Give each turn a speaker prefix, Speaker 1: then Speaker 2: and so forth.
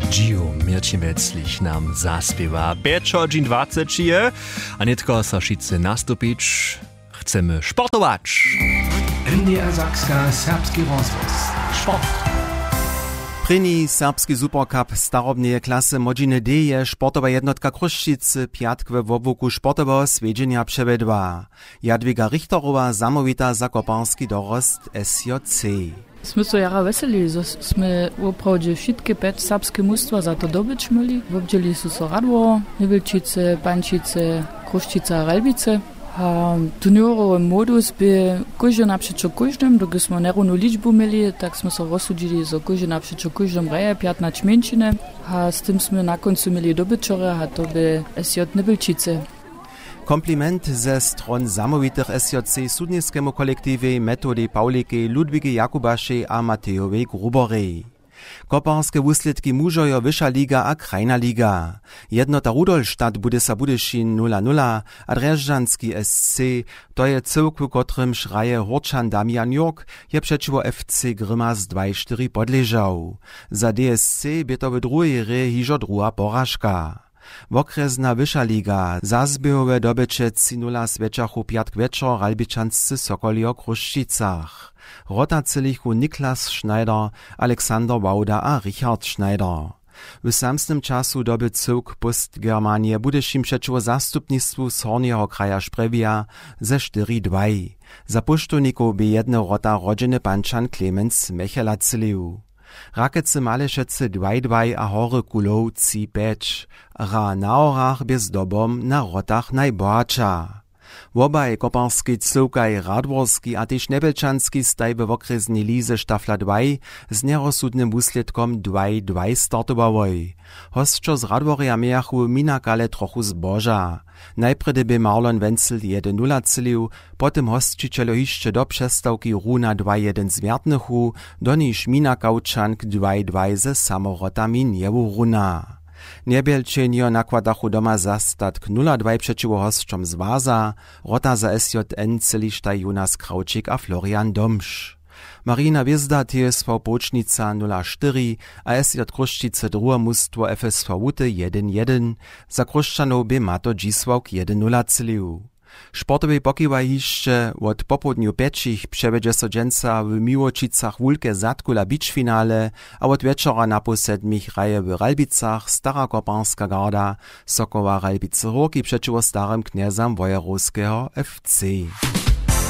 Speaker 1: Gio Mirčimeclich nam zaspiewa 5:20 je, a netko sa šice nastupić, chcemy sportować.
Speaker 2: NDR Sakska serbski rozvoz. Sport.
Speaker 3: Prynji serbski supercup starobneje klasy Modziny D je sportowa jednotka Kruščice piatk we wobłuku sportowego swiedzienia przewiedła. Jadwiga Richterowa zamówita za koparski dorost SJC.
Speaker 4: Sme so jara veseli, że sme woprawdzie wszystkie 5 serbskie mustwa za to dobyć mieli. Wobdzieli su so Radwor, Niewilčice, Pančice, Kruščica a Relbice. A turnierowy modus by każdy naprzeciw każdym, dokud sme nerówną liczbę mieli, tak sme so rozsudzili, że każdy naprzeciw każdym reje 15 mieńčiny. A z tym sme na końcu mieli dobyčore, a to by SJ Niewilčice.
Speaker 3: Kompliment ze stron zamówitych SJC sudniskiemu kolektywie Metody Pauliki, Ludwigi Jakubaszy a Matejowej Gruborej. Koparske wuslitki mužojo Wyższa Liga a Krajna Liga. Jednota Rudolstadt Budysa Budyšin 0-0, a Drježdžanski SC, to je cyłku, kotrym szraje Horčan Damian Jork, je przeciwo FC Grymas 2-4 podleżał. Za DSC by to w drugiej re hižo druga porażka. Wokrezna Wyższa Liga, zazbiehowe dobycze 3-0 sweczachu piatk wieczor Ralbičanscy Sokoli o Kruščicach. Rotacylichu Niklas Schneider, Alexander Wauda a Richard Schneider. W samsnym czasu doby cyłk Pust Germanie Budyšim przeciwo zastupnictwu z Hornjeho kraja Šprevia ze 4-2. Za puštuniku by jedna rota rodziny Pančan Clemens Mechelacyliu. Rakece Malešece 2-2 a Hory Kulow 3-5. Ra na orach bez dobom na rotach najbohatša. Wobaj koparski cyłkaj Radworski a tyž Nebelčanski staj w okreznej lize Štafla 2 z nerozsudnym wuslitkom 2-2 startowałoj. Hostčo z Radworia mejachu minakale trochu zboža. Najpredy by Marlon Wenzel 1-0 cylił, potem hostčiteľo hišće do přestawki Runa 2-1 z Wiertnychu, do niž Minakaučank 2-2 ze samorotami Niewu Runa. Niebielčenio nakładachu doma zastatk 0-2 przeciwo hostčom z Vaza, rota za SJN cylištaj Jonas Kraučik a Florian Domš. Marina Wiezda TSV Bočnica 0-4 a SJ Kruščice drugie mustwo FSV Łute 1-1, za Kruščanov by Mato Dzisławk 1-0 cylił. Sportowej pokiwaj hišće od popodniu 5 przewiedzie so dženca w Miłočicach wulke zatkula beach finale, a od wieczora na po 7 raje w Ralbicach Stara Koparska garda Sokoła Ralbice Horki przeciwo starym kniazam Wojerowskiego FC.